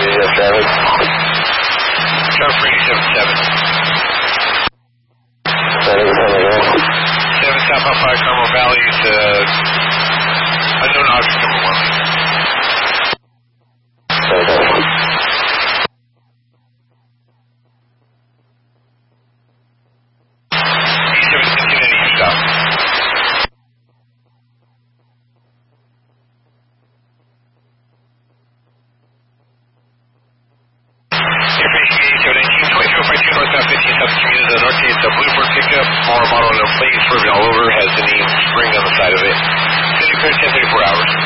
traffic. Traffic for 877. 7 southbound 5 Carmel Valley to unknown object number 1. It's a Bluebird pickup, all model, no plates, swerving all over, has the name Spring on the side of it. It's clear 10 34 hours.